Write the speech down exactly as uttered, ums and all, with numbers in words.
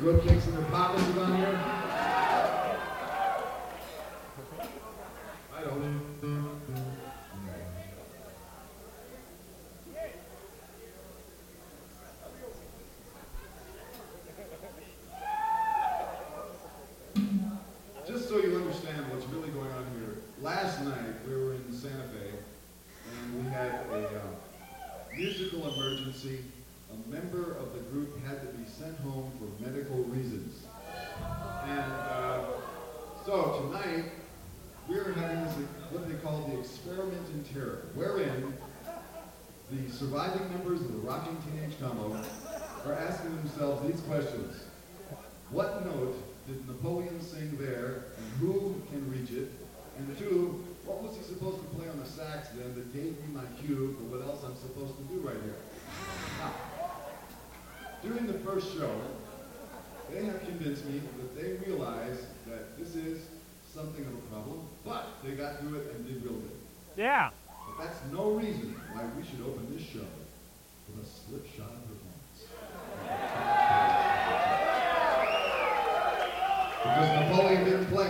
throat cakes in their pockets around here? I don't. Just so you understand what's really going on here, last night we were in Santa Fe and we had a uh, musical emergency. A member of the group had to be sent home for medical reasons. And uh, so tonight we're having this, what they call the experiment in terror, wherein the surviving members of the Rocking Teenage Combo are asking themselves these questions. What note did Napoleon sing there, and who can reach it? And two, what was he supposed to play on the sax then that gave me my cue for what else I'm supposed to do right here? Now, during the first show, they have convinced me that they realize that this is something of a problem, but they got through it and did real good. Yeah. But that's no reason why we should open this show with a slipshod performance. Because Napoleon didn't play.